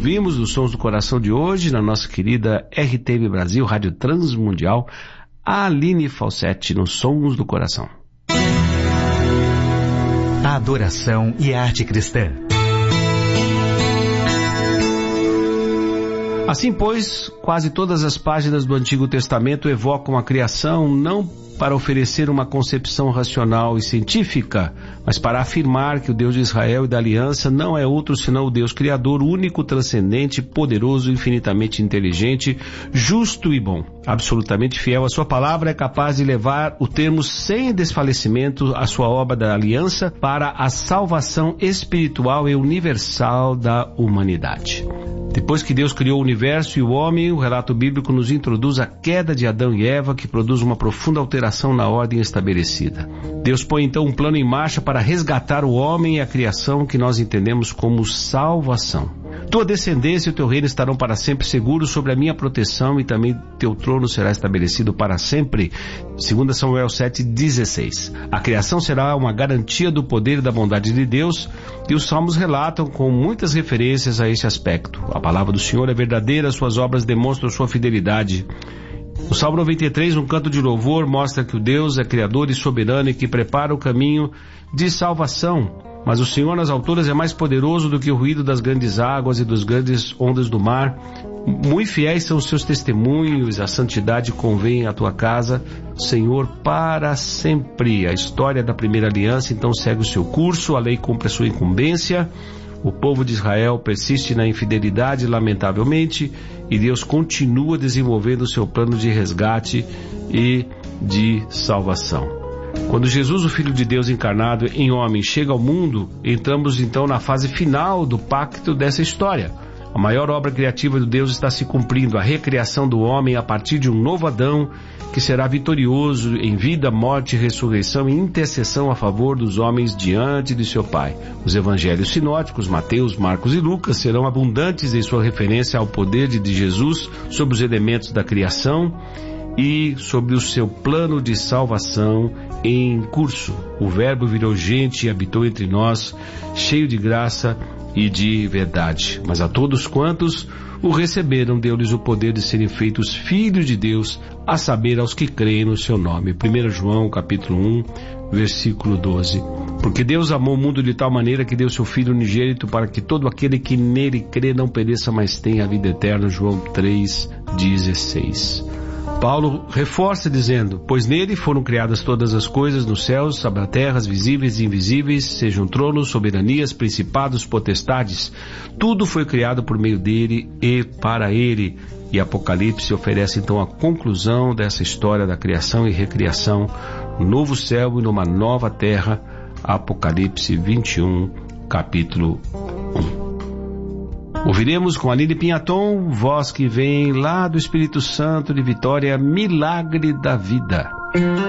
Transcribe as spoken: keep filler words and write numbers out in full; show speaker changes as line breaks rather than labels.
ouvimos os Sons do Coração de hoje na nossa querida R T V Brasil, Rádio Transmundial, a Aline Falsetti nos Sons do Coração.
A adoração e a arte cristã.
Assim, pois, quase todas as páginas do Antigo Testamento evocam a criação não para oferecer uma concepção racional e científica, mas para afirmar que o Deus de Israel e da Aliança não é outro senão o Deus Criador, único, transcendente, poderoso, infinitamente inteligente, justo e bom. Absolutamente fiel à sua palavra, é capaz de levar o termo sem desfalecimento a sua obra da aliança para a salvação espiritual e universal da humanidade. Depois que Deus criou o universo e o homem, o relato bíblico nos introduz a queda de Adão e Eva, que produz uma profunda alteração na ordem estabelecida. Deus põe então um plano em marcha para resgatar o homem e a criação que nós entendemos como salvação. Tua descendência e o teu reino estarão para sempre seguros sobre a minha proteção e também teu trono será estabelecido para sempre. Segundo Samuel sete, dezesseis. A criação será uma garantia do poder e da bondade de Deus e os salmos relatam com muitas referências a esse aspecto. A palavra do Senhor é verdadeira, suas obras demonstram sua fidelidade. O Salmo noventa e três, um canto de louvor, mostra que o Deus é criador e soberano e que prepara o caminho de salvação. Mas o Senhor nas alturas é mais poderoso do que o ruído das grandes águas e das grandes ondas do mar. Muito fiéis são os seus testemunhos, a santidade convém à tua casa, Senhor, para sempre. A história da primeira aliança então segue o seu curso, a lei cumpre a sua incumbência. O povo de Israel persiste na infidelidade, lamentavelmente, e Deus continua desenvolvendo o seu plano de resgate e de salvação. Quando Jesus, o Filho de Deus encarnado em homem, chega ao mundo, entramos então na fase final do pacto dessa história. A maior obra criativa de Deus está se cumprindo, a recriação do homem a partir de um novo Adão, que será vitorioso em vida, morte, ressurreição e intercessão a favor dos homens diante de seu Pai. Os evangelhos sinóticos, Mateus, Marcos e Lucas, serão abundantes em sua referência ao poder de Jesus sobre os elementos da criação e sobre o seu plano de salvação em curso. O Verbo virou gente e habitou entre nós, cheio de graça e de verdade. Mas a todos quantos o receberam, deu-lhes o poder de serem feitos filhos de Deus, a saber, aos que creem no seu nome. primeiro João, capítulo um, versículo doze. Porque Deus amou o mundo de tal maneira que deu seu Filho unigênito para que todo aquele que nele crê não pereça, mas tenha a vida eterna. João três, dezesseis. Paulo reforça dizendo, pois nele foram criadas todas as coisas nos céus, sobre a terra, as visíveis e invisíveis, sejam tronos, soberanias, principados, potestades. Tudo foi criado por meio dele e para ele. E Apocalipse oferece então a conclusão dessa história da criação e recriação, um novo céu e numa nova terra. Apocalipse vinte e um, capítulo um. Ouviremos com Aline Pinhaton, voz que vem lá do Espírito Santo de Vitória, Milagre da Vida.